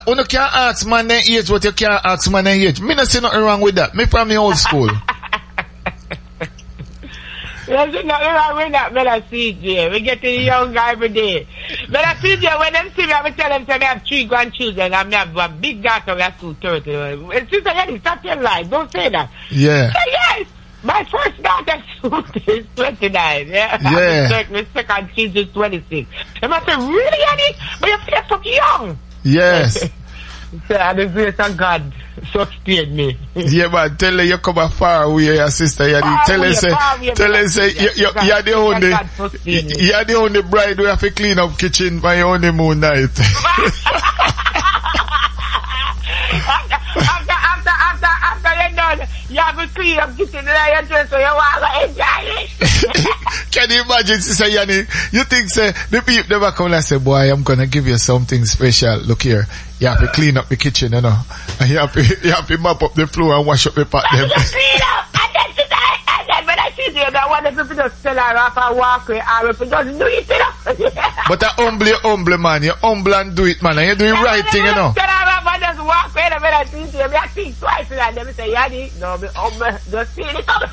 you can't ask man their age what you can't ask man their age. Me not see nothing wrong with that. Me from the old school. There's nothing wrong with that, brother CJ. We get to the young guy every day. Brother CJ, when them see me, I will tell them that I have 3 grandchildren and I have a big daughter who has 230. Sister Yanni, stop your lie. Don't say that. Yeah. Say yes. My first daughter is 29. Yeah. My second kid is 26. I must say, really, Yanni? But you feel so young. Yes. And the grace of God sustained me. Yeah, man, tell her you come a far away, your sister. Tell her, say, you're the only bride who have to clean up kitchen by your honeymoon night. After you're done, you have to clean up kitchen and you so you want to enjoy it. Can you imagine, Sister Yanni? You think, say, the people never come and say, boy, I'm going to give you something special. Look here. You have to clean up the kitchen, you know. And you have to mop up the floor and wash up the pot. Clean up. And then when I see them, I want the people to tell her off and walk away. I will just do it, you know. But humble, man. You humble and do it, man. And you do the right thing, you know. Tell her off and just walk away. And when I see them, I think twice. And then say, Yanni, no, be humble. Just feel it up.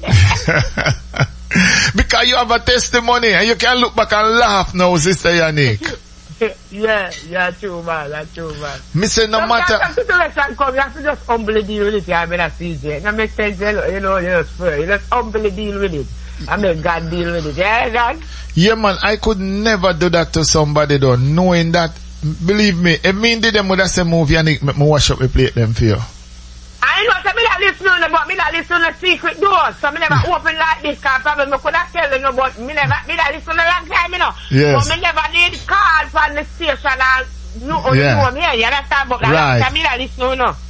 Because you have a testimony and you can look back and laugh now, Sister Yannick. Yeah, true, man. Me say no matter. Sometimes situation come, you have to just humbly deal with it. I mean, that's easy. That makes sense, you know, you just humbly deal with it. I mean, God deal with it. Yeah, God? Yeah, man, I could never do that to somebody though, knowing that, believe me, if me did them with that same movie, Yannick, make me wash up the plate them for you. I know, so me not listen but me not listen to secret doors. So me never open like this, because probably me could have tell you, but me not listen a long time, you know. Yes. But me never need call from the station and know me, you understand? But right. Time me not listen, you know.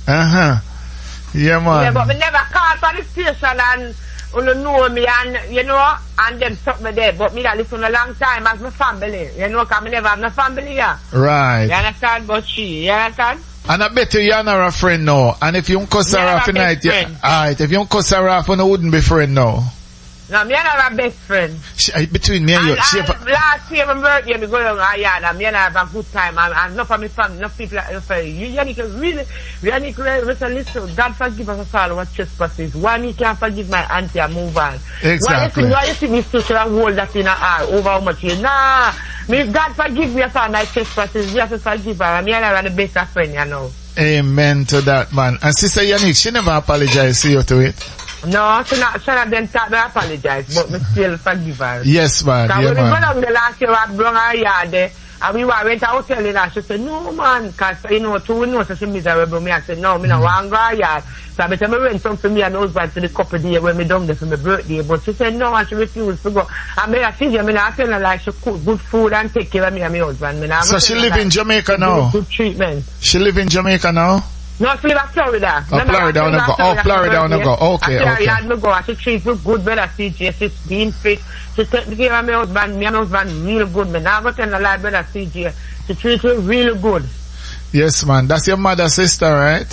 Yeah, man. Yeah, but me never call from the station and you know me and, you know, and them stuck me there. But me not listen a long time as my family, you know, because me never have no family, yeah. Right. You understand? But you understand? And I bet you're not a friend now. And if you cuss her off tonight, alright, if you cuss her off, you wouldn't be friend now. No, me and her best friend. Between me and you. Last year, my birthday, we go down a yard and me and her have a good time. And enough of my family, enough people that you need to really, listen, God forgive us all our trespasses. One, he can forgive my auntie and move on. Exactly. Why you see me still should have hold that in her heart over how much you, nah. Me, God forgive me for my trespasses. You have to forgive her. And me and her are the best of friend, you know. Amen to that, man. And Sister Yannick, she never apologized to you to it. No, she not then start to apologize, but me still forgive her. Yes, man. Because when we go down the last year, I brought her yard there, and we went to hotel in her, she said, no, man, because, you know, two know, so she miserable. Me, I said, no, me no want to go her yard. So I better me rent something for me and husband to the couple days when me down there for my birthday. But she said, no, and she refused to go. And me, I see her, me not tell her like she cook good food and take care of me and my husband. So she live in Jamaica now? Good treatment. She live in Jamaica now? No, she live in Florida. Oh, Florida, I go. Oh, Florida, I go. Okay, okay. I go. She treats me good, brother CJ. She's being fit. She take care of my husband. Me and my husband real good. Me now go tell her like brother CJ. She treats me really good. Yes, man. That's your mother's sister, right?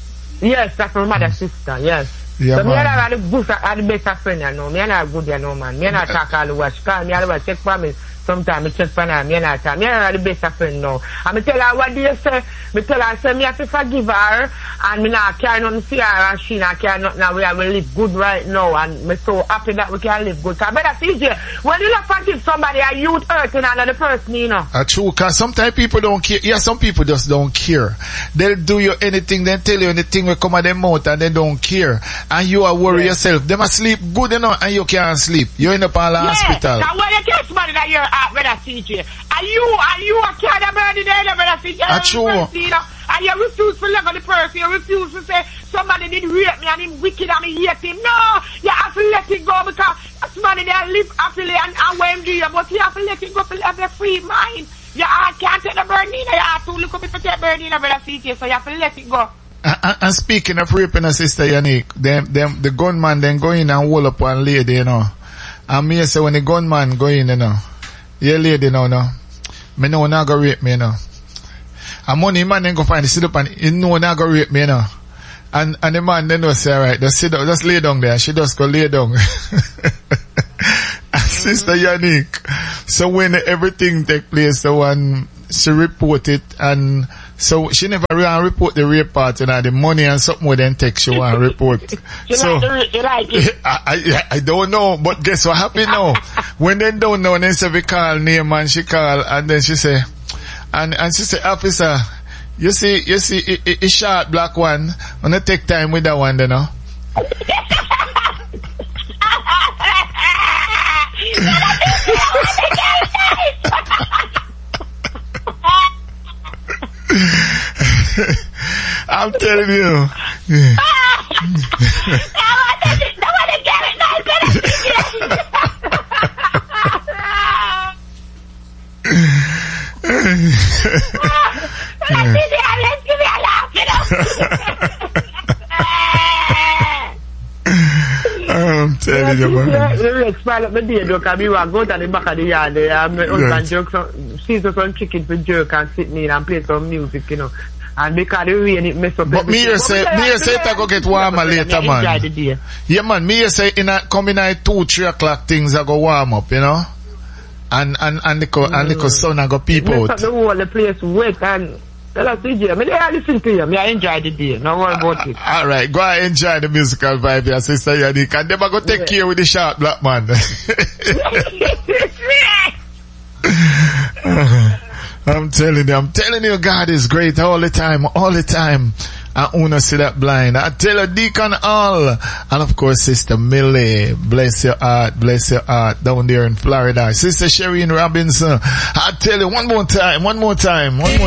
Yes, that's my mother's sister, yes. Yeah, so man. Me and her are the best friend, you know. Me and her are good, you know, man. Me and her talk all the way. She call me all the way. Check for me. Sometimes I check for her. Me and her talk. Me and her are the best friend now. And me tell her, what do you say? Me tell her, say, me have to forgive her. And me not carry nothing for her. And she not carry nothing. And we will live good right now. And me so happy that we can live good. Because better CJ, when you not forgive somebody, a youth hurting another person, you know. True, because sometimes people don't care. Yeah, some people just don't care. They'll do you anything, they'll tell you anything will come out their mouth and they don't care. And you are worried yourself. They must sleep good enough and you can't sleep. You end up in the hospital. Now when you get somebody that you're at, brother CJ, are you a kid of bird there, brother CJ? True. And you refuse to look at the person, you refuse to say somebody did rape me and him wicked and me hate him. No, you have to let it go because somebody there live happily and when do you, but you have to let it go to have a free mind. You can't take the burden, you have to look up if you take burden, brother CJ, so you have to let it go. And speaking of raping a sister Yannick, the gunman then go in and hold up one lady, you know. And me say when the gunman go in, you know, yeah lady now, no. Me know not go rape me, you know. And money man then go find the sit up and he know not go rape me, you know. And the man then say, alright, just sit down, just lay down there. She just go lay down. Sister Yannick. So when everything take place, so when she report it, and so she never really report the rape part, and the money and something with them take she want to report. So you like it? I don't know, but guess what happened now? When they don't know, they say we call name, and she call, and then she say, and she say, officer, you see, it's short black one, wanna take time with that one, you know? I'm telling you. I'm telling you, man. The expire up the day, though, because we will go to the back of the yard there, and my husband jerk some chicken for jerk and sit in and play some music, you know. And because the rain, it mess up. But me you say to go get warmer later, man. Yeah, man, me you say coming at 2-3 o'clock things are go warm up, you know. And the sun I go peep out. Mess up the whole place wet and tell CJ, I listen to you. I enjoy the day. No worry about it. All right, go and enjoy the musical vibe, your sister Yannick. And them go take care with the sharp black man. I'm telling you, God is great all the time. I wanna see that blind. I tell you, Deacon All, and of course, Sister Millie, bless your heart, down there in Florida. Sister Shereen Robinson, I tell you one more time.